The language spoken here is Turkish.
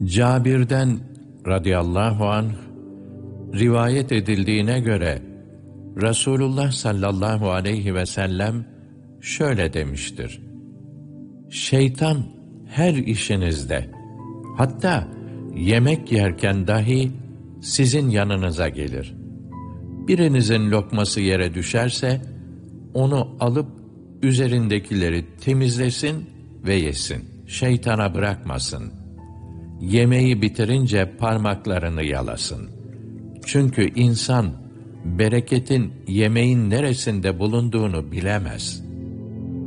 Cabir'den radıyallahu anh rivayet edildiğine göre Resulullah sallallahu aleyhi ve sellem şöyle demiştir: Şeytan her işinizde, hatta yemek yerken dahi sizin yanınıza gelir. Birinizin lokması yere düşerse, onu alıp üzerindekileri temizlesin ve yesin. Şeytana bırakmasın. Yemeği bitirince parmaklarını yalasın. Çünkü insan, bereketin yemeğin neresinde bulunduğunu bilemez.